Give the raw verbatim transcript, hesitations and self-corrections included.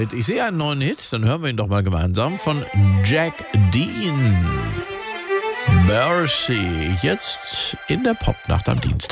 Hit. Ich sehe einen neuen Hit, dann hören wir ihn doch mal gemeinsam von Jack Dean. Mercy, jetzt in der Popnacht am Dienstag.